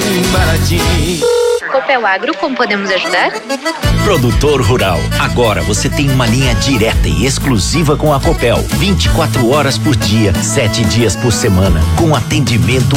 bem baratinho. Copel Agro, como podemos ajudar? Produtor rural, agora você tem uma linha direta e exclusiva com a Copel, 24 horas por dia, 7 dias por semana, com atendimento